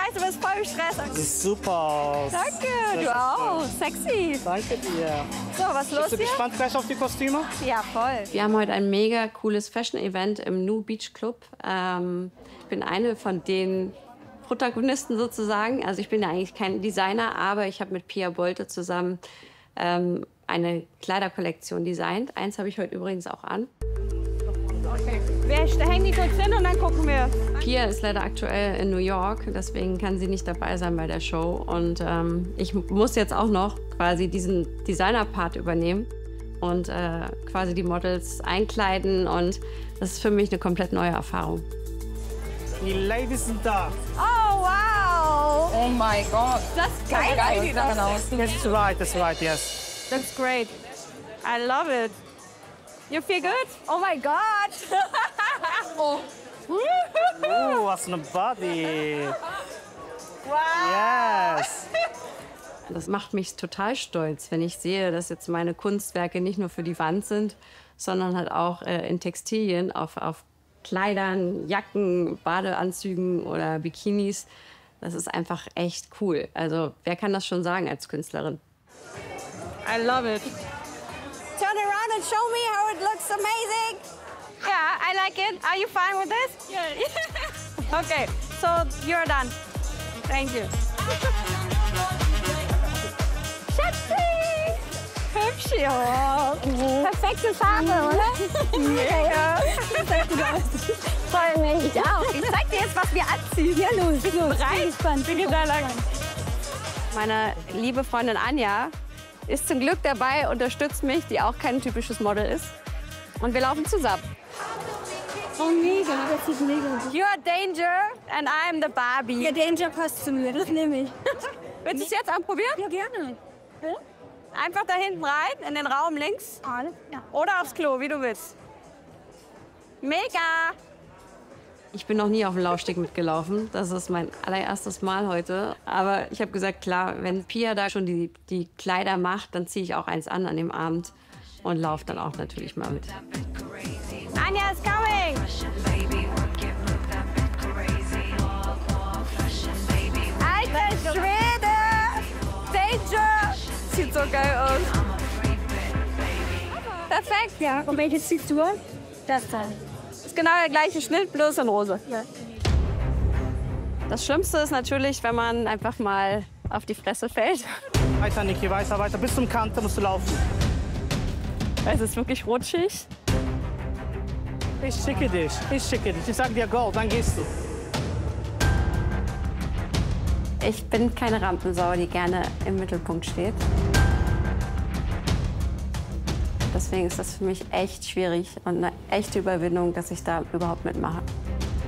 weiß, du bist voll im Stress. Sieht super aus. Danke, du auch. Sexy. Danke dir. So, was ist los Bist du hier? gespannt gleich auf die Kostüme? Ja, voll. Wir haben heute ein mega cooles Fashion-Event im New Beach Club. Ich bin eine von den Protagonisten sozusagen. Also ich bin ja eigentlich kein Designer, aber ich habe mit Pia Bolte zusammen eine Kleiderkollektion designt. Eins habe ich heute übrigens auch an. Okay. Wir hängen die kurz hin und dann gucken wir. Pia ist leider aktuell in New York, deswegen kann sie nicht dabei sein bei der Show. Und ich muss jetzt auch noch quasi diesen Designer-Part übernehmen und quasi die Models einkleiden. Und das ist für mich eine komplett neue Erfahrung. Die Ladies sind da. Oh, wow. Oh mein Gott. Das ist geil. Geil sieht das aus. That's right, yes. That's great. I love it. You feel good? Oh my God. Oh. Oh, was eine Body. Wow. Yes. Das macht mich total stolz, wenn ich sehe, dass jetzt meine Kunstwerke nicht nur für die Wand sind, sondern halt auch in Textilien, auf Kleidern, Jacken, Badeanzügen oder Bikinis. Das ist einfach echt cool. Also wer kann das schon sagen als Künstlerin? I love it. Turn around and show me how it looks amazing. Yeah, I like it. Are you fine with this? Yeah. Okay, so you're done. Thank you. Schatzi! Hübsch, ja. Perfekte Farbe, oder? Mega. Voll mich. Ich auch. Ich zeig dir jetzt, was wir anziehen. Ja, los. Bist du bereit? Bin sehr lange. Meine liebe Freundin Anja ist zum Glück dabei, unterstützt mich, die auch kein typisches Model ist. Und wir laufen zusammen. Oh, mega. Das ist mega. You're Danger and I'm the Barbie. Ja, Danger passt zu mir, das nehme ich. Willst du es jetzt anprobieren? Ja, gerne. Ja? Einfach da hinten rein, in den Raum links. Alles? Ja. Oder aufs Klo, wie du willst. Mega! Ich bin noch nie auf dem Laufsteg mitgelaufen. Das ist mein allererstes Mal heute. Aber ich habe gesagt, klar, wenn Pia da schon die Kleider macht, dann ziehe ich auch eins an dem Abend und laufe dann auch natürlich mal mit. Anja is coming! Alter Schwede! Danger! Sieht so geil aus. Perfekt. Ja, und welches ziehst du an? Das da. Ist genau der gleiche Schnitt, bloß in Rose. Ja. Das Schlimmste ist natürlich, wenn man einfach mal auf die Fresse fällt. Weiter, Niki, weiter. Bis zum Kante musst du laufen. Es ist wirklich rutschig. Ich schicke dich. Ich sag dir go, dann gehst du. Ich bin keine Rampensau, die gerne im Mittelpunkt steht. Deswegen ist das für mich echt schwierig und eine echte Überwindung, dass ich da überhaupt mitmache.